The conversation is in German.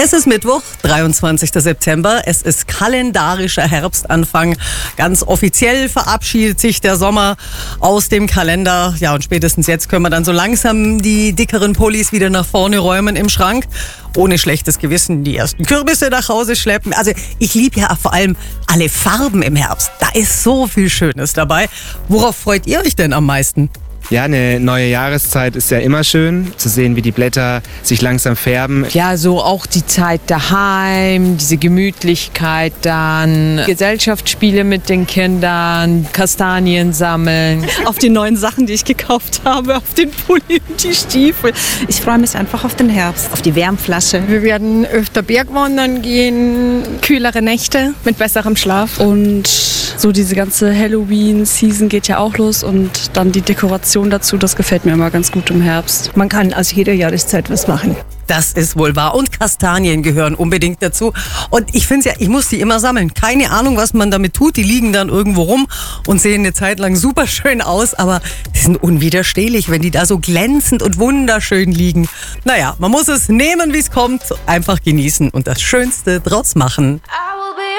Es ist Mittwoch, 23. September. Es ist kalendarischer Herbstanfang. Ganz offiziell verabschiedet sich der Sommer aus dem Kalender. Ja, und spätestens jetzt können wir dann so langsam die dickeren Pullis wieder nach vorne räumen im Schrank. Ohne schlechtes Gewissen die ersten Kürbisse nach Hause schleppen. Also ich liebe ja vor allem alle Farben im Herbst. Da ist so viel Schönes dabei. Worauf freut ihr euch denn am meisten? Ja, eine neue Jahreszeit ist ja immer schön, zu sehen, wie die Blätter sich langsam färben. Ja, so auch die Zeit daheim, diese Gemütlichkeit dann, Gesellschaftsspiele mit den Kindern, Kastanien sammeln. Auf die neuen Sachen, die ich gekauft habe, auf den Pulli und die Stiefel. Ich freue mich einfach auf den Herbst, auf die Wärmflasche. Wir werden öfter Bergwandern gehen, kühlere Nächte mit besserem Schlaf. Und so diese ganze Halloween-Season geht ja auch los und dann die Dekoration dazu, das gefällt mir immer ganz gut im Herbst. Man kann aus jeder Jahreszeit was machen. Das ist wohl wahr. Und Kastanien gehören unbedingt dazu. Und ich finde es ja, ich muss die immer sammeln. Keine Ahnung, was man damit tut. Die liegen dann irgendwo rum und sehen eine Zeit lang super schön aus. Aber die sind unwiderstehlich, wenn die da so glänzend und wunderschön liegen. Naja, man muss es nehmen, wie es kommt. Einfach genießen und das Schönste draus machen.